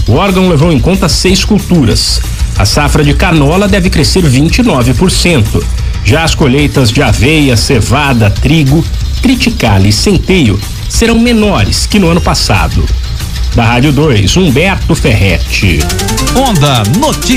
O órgão levou em conta 6 culturas. A safra de canola deve crescer 29%. Já as colheitas de aveia, cevada, trigo, triticale e centeio serão menores que no ano passado. Da Rádio 2, Humberto Ferretti. Onda Notícias.